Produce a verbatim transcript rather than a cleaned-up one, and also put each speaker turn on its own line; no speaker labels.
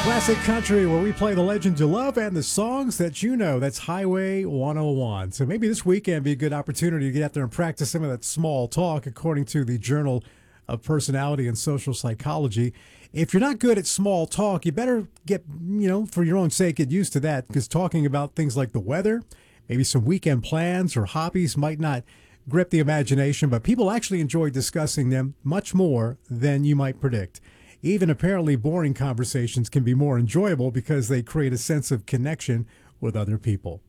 Classic country where we play the legends you love and the songs that you know. That's Highway one oh one. So maybe this weekend be a good opportunity to get out there and practice some of that small talk, according to the Journal of Personality and Social Psychology. If you're not good at small talk, you better get, you know, for your own sake, get used to that, because talking about things like the weather, maybe some weekend plans or hobbies might not grip the imagination, but people actually enjoy discussing them much more than you might predict. Even apparently boring conversations can be more enjoyable because they create a sense of connection with other people.